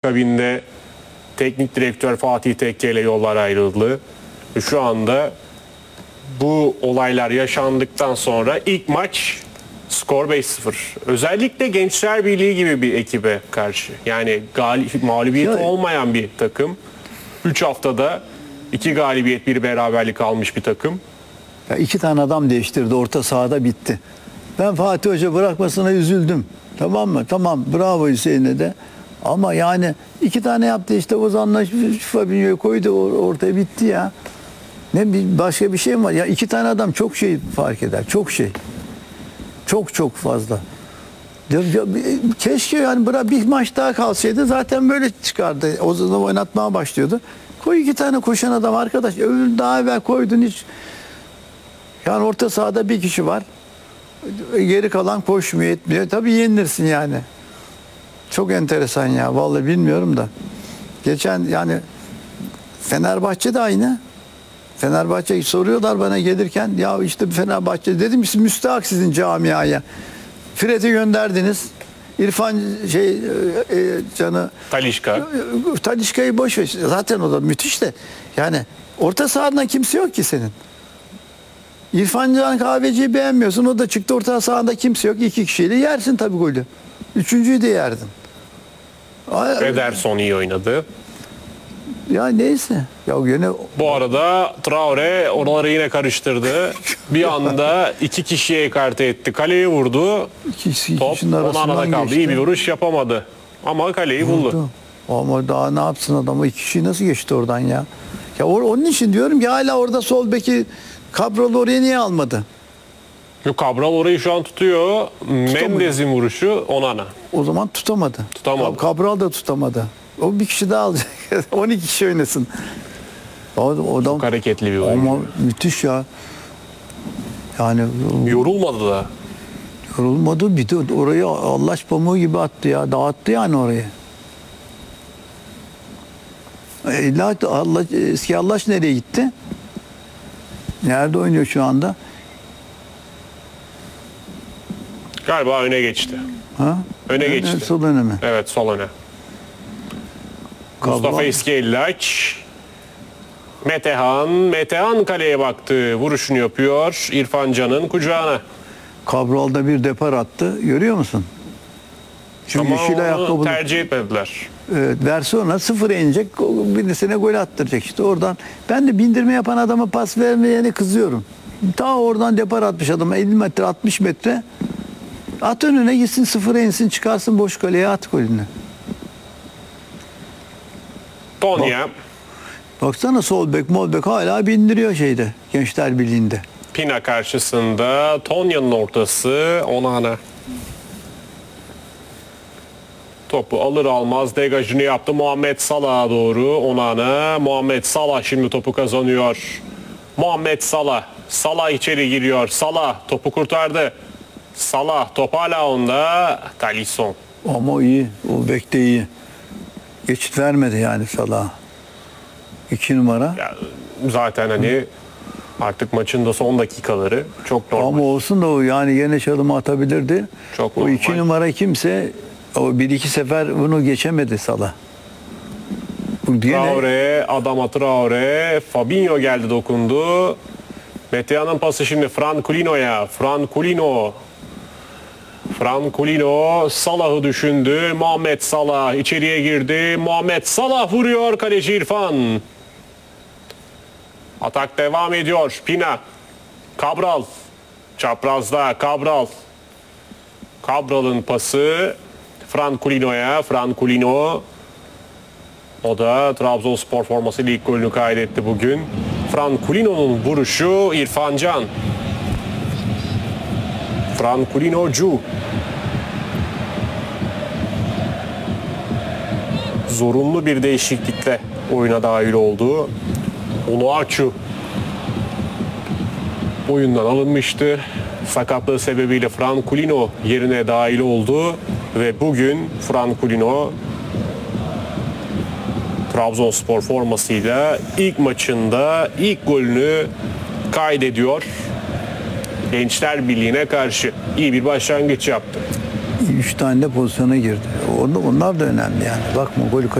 Akabinde teknik direktör Fatih Tekke ile yollar ayrıldı. Şu anda bu olaylar yaşandıktan sonra ilk maç skor 5-0. Özellikle Gençler Birliği gibi bir ekibe karşı. Yani mağlubiyeti olmayan bir takım. 3 haftada 2 galibiyet, 1 beraberlik almış bir takım. Ya 2 tane adam değiştirdi. Orta sahada bitti. Ben Fatih Hoca bırakmasına üzüldüm. Tamam mı? Tamam. Bravo Hüseyin'e de. Ama yani 2 tane yaptı işte. Ozan'la Fabinho'yu koydu. Ortaya bitti ya. Başka bir şey mi var? Ya 2 tane adam çok şey fark eder. Çok şey. Çok fazla. Keşke yani bir maç daha kalsaydı zaten böyle çıkardı. O zaman oynatmaya başlıyordu. Koy 2 tane koşan adam arkadaş. Öbürünü daha evvel koydun hiç. Yani orta sahada bir kişi var. Geri kalan koşmuyor etmiyor. Tabii yenilirsin yani. Çok enteresan ya. Vallahi bilmiyorum da. Geçen yani Fenerbahçe de aynı. Fenerbahçe soruyorlar bana gelirken ya işte Fenerbahçe dedim siz müstahak sizin camiaya. Fred'i gönderdiniz. İrfan Can'ı Talisca'yı boş ver. Zaten o da müthiş de. Yani orta sahadan kimse yok ki senin. İrfan Can Kahveci'yi beğenmiyorsun. O da çıktı orta sahada kimse yok. 2 kişiyle yersin tabii golü. 3.'yü de yerdin. Ederson iyi oynadı. Ya neyse. Ya yine bu arada Traore oraları yine karıştırdı. Bir anda 2 kişiye ekarte etti. Kaleye vurdu. Top Onana'da kaldı. İyi bir vuruş yapamadı. Ama kaleyi buldu. Ama daha ne yapsın adam? O 2 kişi nasıl geçti oradan ya? Ya onun için diyorum ki hala orada sol beki Cabral oraya niye almadı? Yok, Cabral orayı şu an tutuyor. Mendes'in vuruşu Onana. O zaman tutamadı. Cabral da tutamadı. O bir kişi daha alacak. 12 kişi oynasın. O çok hareketli bir oyun. Ama müthiş ya. Yani yorulmadı da. Yorulmadı. Bir de orayı allaş pamuğu gibi attı ya. Dağıttı yani orayı. Eski Allaş nereye gitti? Nerede oynuyor şu anda? Galiba öne geçti. Ha? Öne geçti. Sol öne mi? Evet, sol öne. Mustafa İskellaç. Metehan kaleye baktı. Vuruşunu yapıyor İrfan Can'ın kucağına. Cabral'da bir depar attı. Görüyor musun? Çünkü yeşil ayakkabı tercih etmediler. Evet, verse ona 0'a inecek, birisine gol attıracak işte oradan. Ben de bindirme yapan adama pas vermeyene kızıyorum. Ta oradan depar atmış adama 50 metre 60 metre. At önüne gitsin 0'a insin çıkarsın boş kaleye at golünü. Tonya. Baksana sol bek molbek hala bindiriyor şeyde Gençler Birliği'nde. Pina karşısında Tonya'nın ortası Onana. Topu alır almaz degajını yaptı Muhammed Salah'a doğru Onana. Muhammed Salah şimdi topu kazanıyor. Muhammed Salah. Salah içeri giriyor. Salah topu kurtardı. Salah top hala onda. Talisson. Ama iyi. O bek de iyi. Geçit vermedi yani Salah. 2 numara. Ya, zaten hani artık maçın da son dakikaları çok normal. Ama olsun da o yani yine çalımı atabilirdi. Çok o normal. 2 numara kimse o 1-2 sefer bunu geçemedi Salah. Traore, Adama Traore, Fabinho geldi dokundu. Metehan'ın pası şimdi Franculino'ya. Franculino Salah'ı düşündü. Muhammed Salah içeriye girdi. Muhammed Salah vuruyor kaleci İrfan. Atak devam ediyor. Pina. Cabral. Çaprazda Cabral. Cabral'ın pası Franculino'ya. Franculino. O da Trabzonspor formasıyla ilk golünü kaydetti bugün. Franculino'nun vuruşu İrfan Can. Franculino'cu. Zorunlu bir değişiklikle oyuna dahil oldu. Onuachu oyundan alınmıştı. Sakatlığı sebebiyle Franculino yerine dahil oldu ve bugün Franculino Trabzonspor formasıyla ilk maçında ilk golünü kaydediyor. Gençler Birliği'ne karşı iyi bir başlangıç yaptı. 3 tane de pozisyona girdi. Onlar da önemli yani. Bakma golü